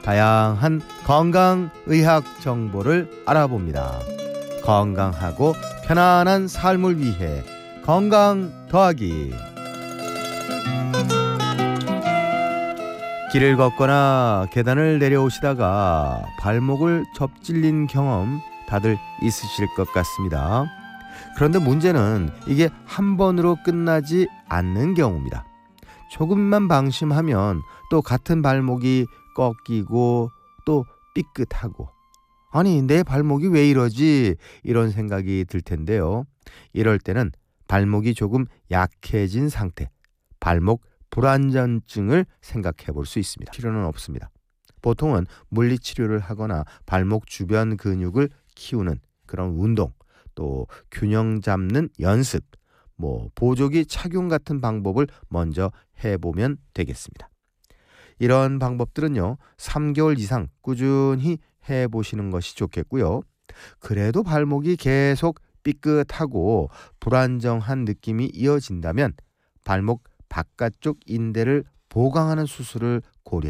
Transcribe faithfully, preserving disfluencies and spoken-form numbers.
다양한 건강의학 정보를 알아봅니다. 건강하고 편안한 삶을 위해 건강 더하기. 길을 걷거나 계단을 내려오시다가 발목을 접질린 경험 다들 있으실 것 같습니다. 그런데 문제는 이게 한 번으로 끝나지 않는 경우입니다. 조금만 방심하면 또 같은 발목이 꺾이고 또 삐끗하고, 아니 내 발목이 왜 이러지? 이런 생각이 들 텐데요. 이럴 때는 발목이 조금 약해진 상태, 발목 불안전증을 생각해 볼 수 있습니다. 필요는 없습니다. 보통은 물리치료를 하거나 발목 주변 근육을 키우는 그런 운동, 또 균형 잡는 연습, 뭐 보조기 착용 같은 방법을 먼저 해보면 되겠습니다. 이런 방법들은요, 삼 개월 이상 꾸준히 해보시는 것이 좋겠고요. 그래도 발목이 계속 삐끗하고 불안정한 느낌이 이어진다면 발목 바깥쪽 인대를 보강하는 수술을